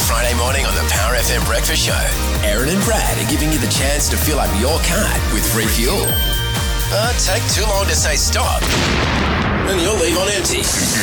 Friday morning on the Power FM Breakfast Show. Aaron and Brad are giving you the chance to fill up your cart with free fuel. Take too long to say stop, and you'll leave on empty.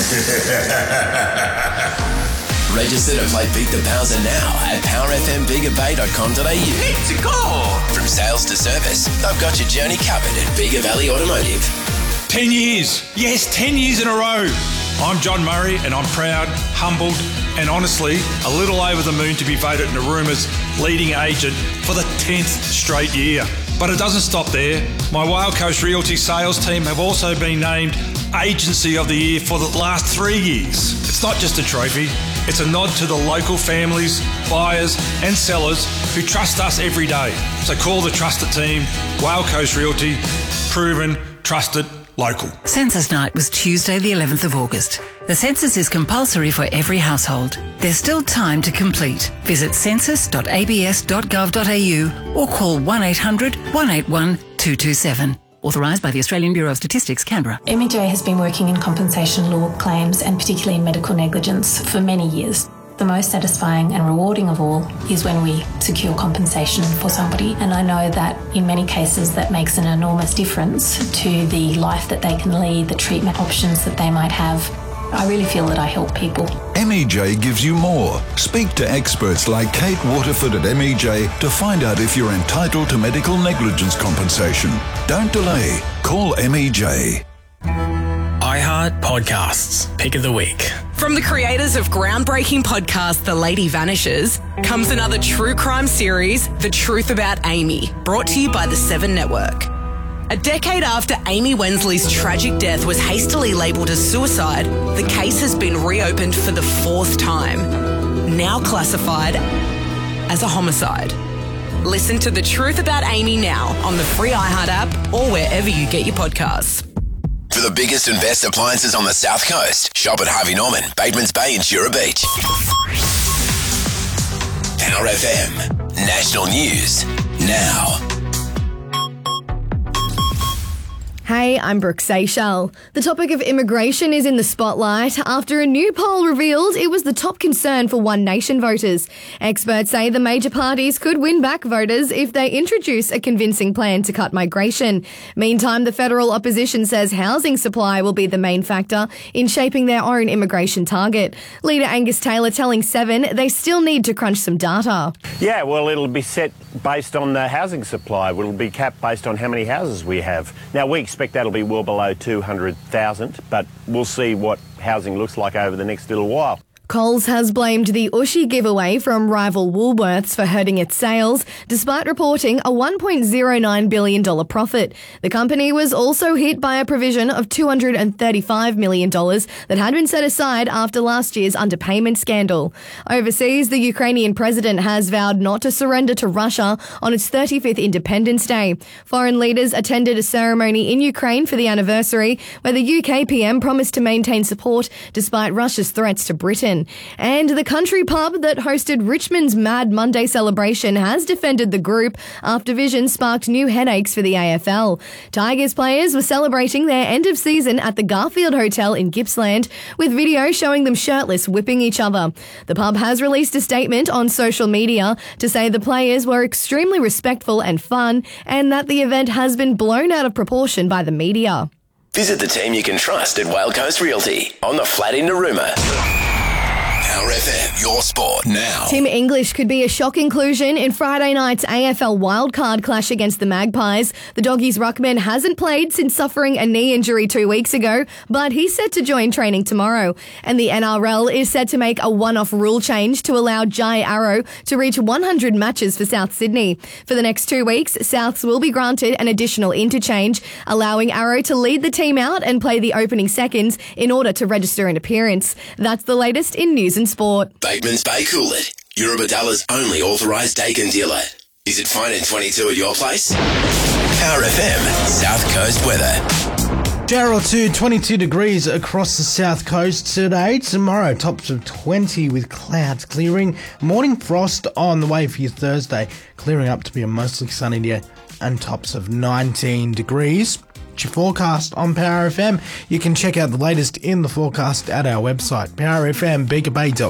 Register to play Beat the Bowser now at powerfmbigabay.com.au. Let's go! From sales to service, they've got your journey covered at Bigger Valley Automotive. 10 years. Yes, 10 years in a row. I'm John Murray and I'm proud, humbled and honestly a little over the moon to be voted Naruma's leading agent for the 10th straight year. But it doesn't stop there. My Whale Coast Realty sales team have also been named Agency of the Year for the last 3 years. It's not just a trophy, it's a nod to the local families, buyers and sellers who trust us every day. So call the trusted team, Whale Coast Realty, proven, trusted, local. Census night was Tuesday the 11th of August. The census is compulsory for every household. There's still time to complete. Visit census.abs.gov.au or call 1800 181 227. Authorised by the Australian Bureau of Statistics, Canberra. MEJ has been working in compensation law claims and particularly in medical negligence for many years. The most satisfying and rewarding of all is when we secure compensation for somebody, and I know that in many cases that makes an enormous difference to the life that they can lead, the treatment options that they might have. I really feel that I help people. MEJ gives you more. Speak to experts like Kate Waterford at MEJ to find out if you're entitled to medical negligence compensation. Don't delay. Call MEJ. iHeart Podcasts, Pick of the Week. From the creators of groundbreaking podcast The Lady Vanishes comes another true crime series, The Truth About Amy, brought to you by the Seven Network. A decade after Amy Wensley's tragic death was hastily labelled as suicide, the case has been reopened for the 4th time, now classified as a homicide. Listen to The Truth About Amy now on the free iHeart app or wherever you get your podcasts. For the biggest and best appliances on the South Coast, shop at Harvey Norman, Batemans Bay and Shura Beach. Power FM. National News. Now. Hey, I'm Brooke Seychelles. The topic of immigration is in the spotlight after a new poll revealed it was the top concern for One Nation voters. Experts say the major parties could win back voters if they introduce a convincing plan to cut migration. Meantime, the federal opposition says housing supply will be the main factor in shaping their own immigration target. Leader Angus Taylor telling Seven they still need to crunch some data. Yeah, well, it'll be set based on the housing supply. It'll be capped based on how many houses we have. Now, we expect that'll be well below 200,000, but we'll see what housing looks like over the next little while. Coles has blamed the Ushy giveaway from rival Woolworths for hurting its sales, despite reporting a $1.09 billion profit. The company was also hit by a provision of $235 million that had been set aside after last year's underpayment scandal. Overseas, the Ukrainian president has vowed not to surrender to Russia on its 35th Independence Day. Foreign leaders attended a ceremony in Ukraine for the anniversary, where the UK PM promised to maintain support despite Russia's threats to Britain. And the country pub that hosted Richmond's Mad Monday celebration has defended the group after Vision sparked new headaches for the AFL. Tigers players were celebrating their end of season at the Garfield Hotel in Gippsland, with video showing them shirtless whipping each other. The pub has released a statement on social media to say the players were extremely respectful and fun, and that the event has been blown out of proportion by the media. Visit the team you can trust at Whale Coast Realty on the flat in Narooma. Power FM, your sport now. Tim English could be a shock inclusion in Friday night's AFL wildcard clash against the Magpies. The Doggies ruckman hasn't played since suffering a knee injury 2 weeks ago, but he's set to join training tomorrow. And the NRL is set to make a one-off rule change to allow Jai Arrow to reach 100 matches for South Sydney. For the next 2 weeks, Souths will be granted an additional interchange, allowing Arrow to lead the team out and play the opening seconds in order to register an appearance. That's the latest in news and sport. Batemans Bay Coolid, Eurobadalla's only authorised Dakin dealer. Is it fine in 22 at your place? Power FM, South Coast weather. Gerald 22 degrees across the south coast today. Tomorrow, tops of 20 with clouds clearing. Morning frost on the way for your Thursday, clearing up to be a mostly sunny day and tops of 19 degrees. It's your forecast on Power FM. You can check out the latest in the forecast at our website, powerfmbigabay.com.